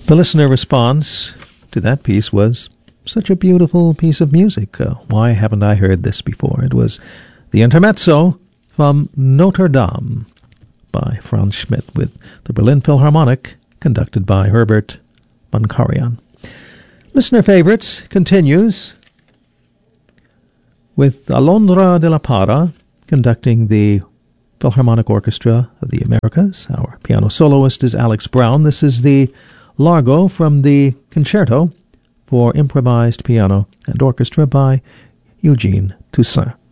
The listener response to that piece was, such a beautiful piece of music. Why haven't I heard this before? It was the Intermezzo from Notre Dame by Franz Schmidt with the Berlin Philharmonic conducted by Herbert von Karajan. Listener Favorites continues with Alondra de la Parra conducting the Philharmonic Orchestra of the Americas. Our piano soloist is Alex Brown. This is the Largo from the Concerto for Improvised Piano and Orchestra by Eugene Toussaint.